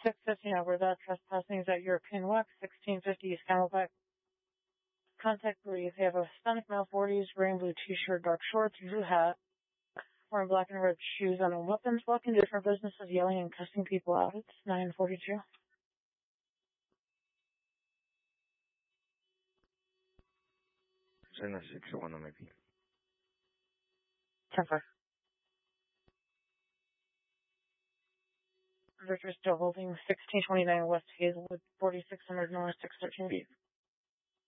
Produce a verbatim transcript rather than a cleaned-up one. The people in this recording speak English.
six fifty over that trespassing is at European Wax, sixteen fifty East Camelback. Contact brief. They have a Hispanic male, forties, green blue t-shirt, dark shorts, blue hat, wearing black and red shoes, unknown weapons, walking to different businesses, yelling and cussing people out. It's nine forty-two. Send a six oh one on my feet. ten five. Victor still holding sixteen twenty-nine West Hazelwood, forty-six hundred North, six thirteen B.